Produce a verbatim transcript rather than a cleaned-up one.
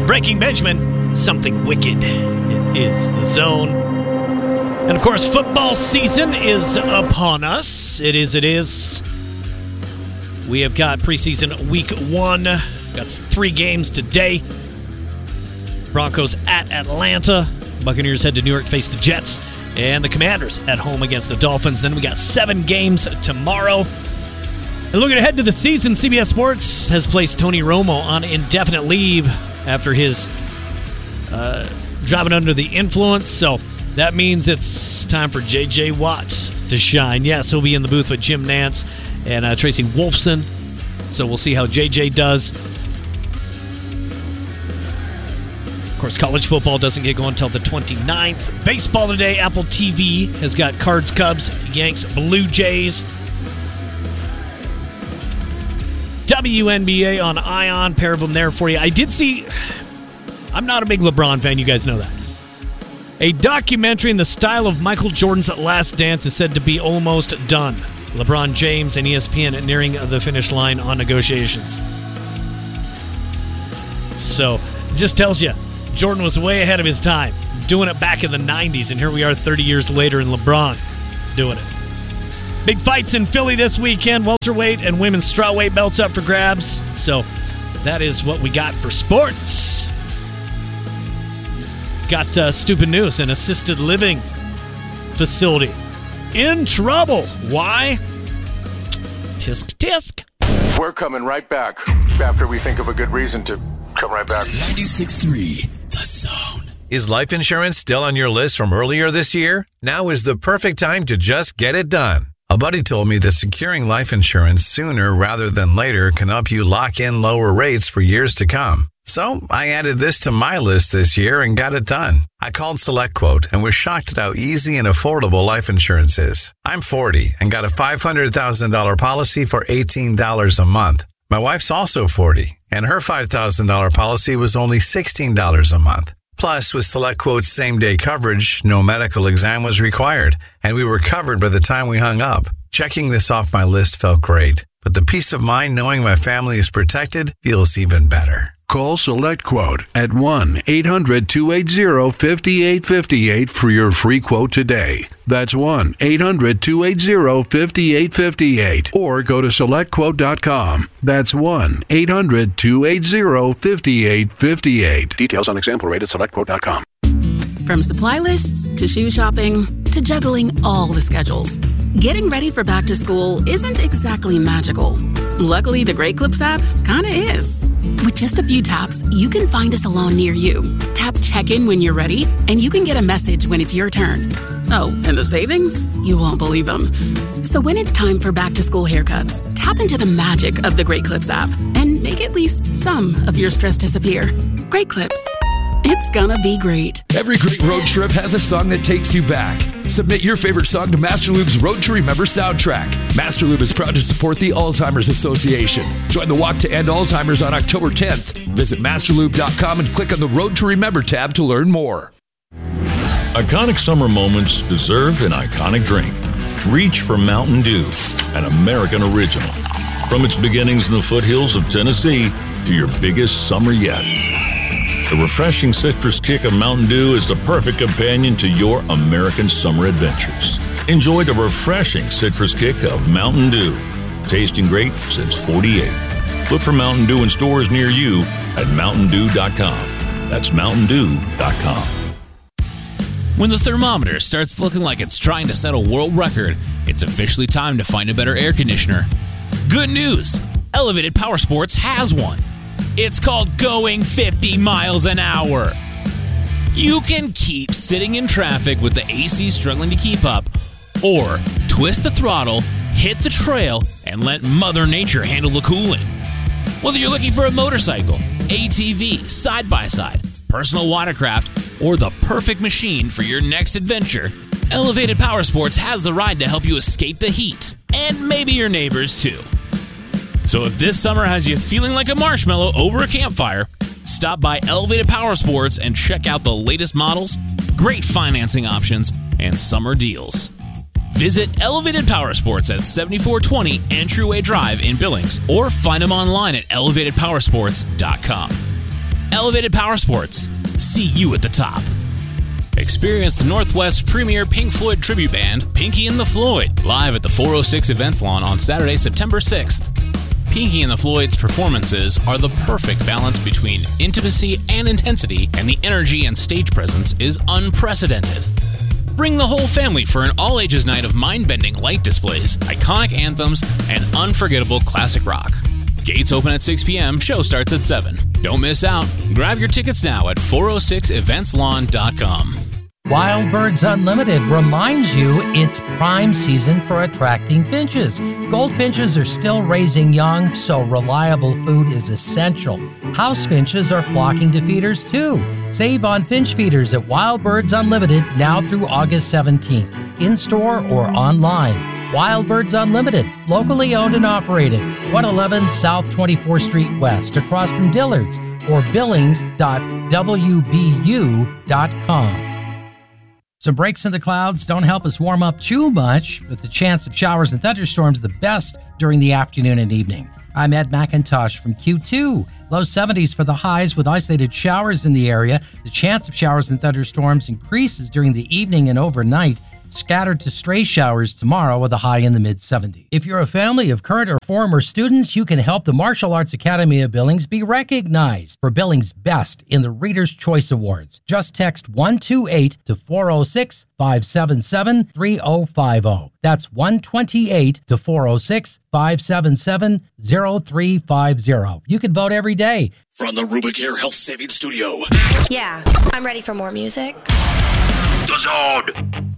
Breaking Benjamin, Something Wicked. It is The Zone. And, of course, football season is upon us. It is, it is. We have got preseason week one. Got three games today. Broncos at Atlanta. Buccaneers head to New York to face the Jets. And the Commanders at home against the Dolphins. Then we got seven games tomorrow. And looking ahead to the season, C B S Sports has placed Tony Romo on indefinite leave after his uh, driving under the influence. So that means it's time for J J. Watt to shine. Yes, he'll be in the booth with Jim Nantz and uh, Tracy Wolfson. So we'll see how J J does. Of course, college football doesn't get going until the twenty-ninth. Baseball today, Apple T V has got Cards, Cubs, Yanks, Blue Jays. W N B A on Ion, pair of them there for you. I did see, I'm not a big LeBron fan, you guys know that. A documentary in the style of Michael Jordan's Last Dance is said to be almost done. LeBron James and E S P N nearing the finish line on negotiations. So, just tells you, Jordan was way ahead of his time, doing it back in the nineties, and here we are thirty years later, and LeBron doing it. Big fights in Philly this weekend. Welterweight and women's strawweight belts up for grabs. So that is what we got for sports. Got uh, stupid news. An assisted living facility in trouble. Why? Tisk, tisk. We're coming right back after we think of a good reason to come right back. ninety-six point three, The Zone. Is life insurance still on your list from earlier this year? Now is the perfect time to just get it done. A buddy told me that securing life insurance sooner rather than later can help you lock in lower rates for years to come. So I added this to my list this year and got it done. I called SelectQuote and was shocked at how easy and affordable life insurance is. I'm forty and got a five hundred thousand dollars policy for eighteen dollars a month. My wife's also forty, and her five thousand dollars policy was only sixteen dollars a month. Plus, with SelectQuote's same-day coverage, no medical exam was required, and we were covered by the time we hung up. Checking this off my list felt great, but the peace of mind knowing my family is protected feels even better. Call SelectQuote at one eight hundred two eight zero five eight five eight for your free quote today. That's one eight hundred two eight zero five eight five eight. Or go to select quote dot com. That's one eight hundred two eight zero five eight five eight. Details on example rate at select quote dot com. From supply lists to shoe shopping to juggling all the schedules, getting ready for back to school isn't exactly magical. Luckily, the Great Clips app kinda is. With just a few taps, you can find a salon near you. Tap check-in when you're ready, and you can get a message when it's your turn. Oh, and the savings? You won't believe them. So when it's time for back-to-school haircuts, tap into the magic of the Great Clips app and make at least some of your stress disappear. Great Clips. It's gonna be great. Every great road trip has a song that takes you back. Submit your favorite song to Master Lube's Road to Remember soundtrack. Master Lube is proud to support the Alzheimer's Association. Join the Walk to End Alzheimer's on October tenth. Visit master lube dot com and click on the Road to Remember tab to learn more. Iconic summer moments deserve an iconic drink. Reach for Mountain Dew, an American original. From its beginnings in the foothills of Tennessee to your biggest summer yet. The refreshing citrus kick of Mountain Dew is the perfect companion to your American summer adventures. Enjoy the refreshing citrus kick of Mountain Dew. Tasting great since forty-eight. Look for Mountain Dew in stores near you at mountain dew dot com. That's mountain dew dot com. When the thermometer starts looking like it's trying to set a world record, it's officially time to find a better air conditioner. Good news! Elevated Power Sports has one. It's called Going fifty miles an hour. You can keep sitting in traffic with the A C struggling to keep up, or twist the throttle, hit the trail, and let Mother Nature handle the cooling. Whether you're looking for a motorcycle, A T V, side-by-side, personal watercraft, or the perfect machine for your next adventure, Elevated Power Sports has the ride to help you escape the heat, and maybe your neighbors too. So if this summer has you feeling like a marshmallow over a campfire, stop by Elevated Power Sports and check out the latest models, great financing options, and summer deals. Visit Elevated Power Sports at seventy-four twenty Entryway Drive in Billings, or find them online at elevated power sports dot com. Elevated Power Sports. See you at the top. Experience the Northwest's premier Pink Floyd tribute band, Pinky and the Floyd, live at the four oh six Events Lawn on Saturday, September sixth. Pinky and the Floyd's performances are the perfect balance between intimacy and intensity, and the energy and stage presence is unprecedented. Bring the whole family for an all-ages night of mind-bending light displays, iconic anthems, and unforgettable classic rock. Gates open at six p.m., show starts at seven. Don't miss out. Grab your tickets now at four oh six events lawn dot com. Wild Birds Unlimited reminds you it's prime season for attracting finches. Goldfinches are still raising young, so reliable food is essential. House finches are flocking to feeders too. Save on finch feeders at Wild Birds Unlimited now through August seventeenth, in-store or online. Wild Birds Unlimited, locally owned and operated, one eleven South twenty-fourth Street West, across from Dillard's, or billings dot w b u dot com. Some breaks in the clouds don't help us warm up too much, with the chance of showers and thunderstorms the best during the afternoon and evening. I'm Ed McIntosh from Q two. Low seventies for the highs with isolated showers in the area. The chance of showers and thunderstorms increases during the evening and overnight. Scattered to stray showers tomorrow with a high in the mid-seventies. If you're a family of current or former students, you can help the Martial Arts Academy of Billings be recognized for Billings' Best in the Reader's Choice Awards. Just text one two eight to four oh six, five seven seven, three oh five oh. That's one two eight to four oh six, five seven seven, oh three five oh. You can vote every day. From the Rubicare Health Savings Studio. Yeah, I'm ready for more music. The Zone.